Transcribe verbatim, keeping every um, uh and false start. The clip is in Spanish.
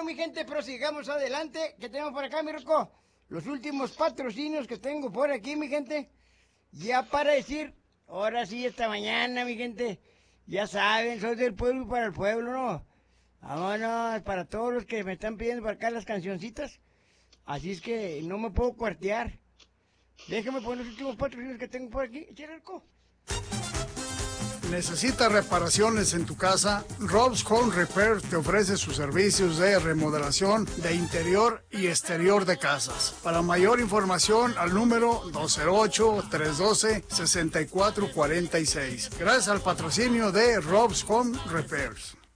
mi gente, prosigamos adelante. ¿Qué tenemos por acá, mi Rocco? Los últimos patrocinios que tengo por aquí, mi gente. Ya para decir, ahora sí, esta mañana, mi gente. Ya saben, soy del pueblo y para el pueblo, ¿no? Vámonos, para todos los que me están pidiendo para acá las cancioncitas. Así es que no me puedo cuartear. Déjame poner los últimos patrocinios que tengo por aquí. ¿Quieres, Rocco? ¿Necesitas reparaciones en tu casa? Rob's Home Repair te ofrece sus servicios de remodelación de interior y exterior de casas. Para mayor información al número dos cero ocho, tres uno dos, seis cuatro cuatro seis. Gracias al patrocinio de Rob's Home Repairs.